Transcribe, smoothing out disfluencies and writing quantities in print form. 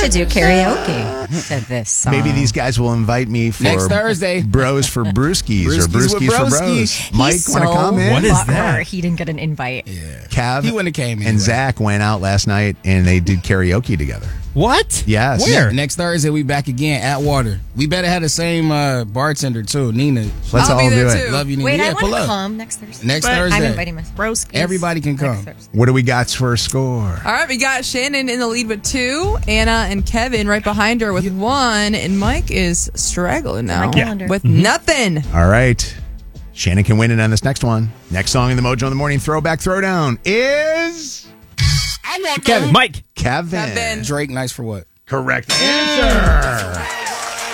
should do karaoke to this song. Maybe these guys will invite me for Next Thursday. Bros for Brewskis or Brewskis with Brewskis for Broskies. Bros. Mike, want to come in? What is butthurt that? He didn't get an invite. Cav He wouldn't have came and anyway. Zach went out last night and they did karaoke together. What? Yes. Where? Next Thursday, we back again at Water. We better have the same bartender, too, Nina. Let's I'll all be do there it. too. Love you, Nina. Wait, Yeah, I want pull to up. come next Thursday. Next But Thursday. I'm inviting myself. Broskies. Everybody can come. Next Thursday. What do we got for a score? All right, we got Shannon in the lead with 2, Anna and Kevin right behind her with 1, and Mike is straggling now calendar. with nothing. All right. Shannon can win it on this next one. Next song in the Mojo in the Morning Throwback Throwdown is Kevin. Mike. Kevin. Kevin. Drake, nice for what? Correct answer.